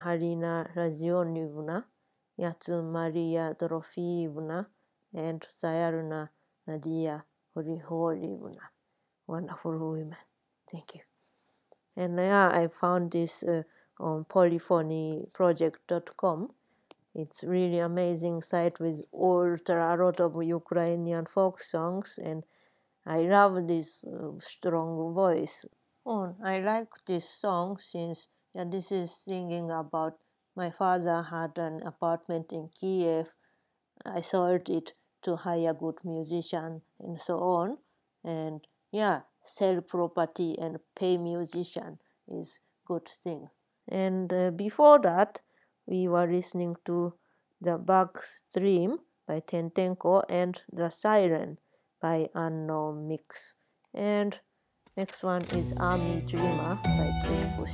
Harina Razionivna, Yatsu Maria Dorofievna, and Tsayarna Nadia Horihorivna. Wonderful women. Thank you. And I found this on polyphonyproject.com. It's really amazing site with a lot of Ukrainian folk songs, and I love this strong voice. Oh, I like this song since this is singing about my father had an apartment in Kiev. I sold it to hire good musician and so on. And sell property and pay musician is good thing. And before that, we were listening to The Backstream by Tentenko and The Siren by Unknown Mix. And next one is Army Dreamer by Kate Bush.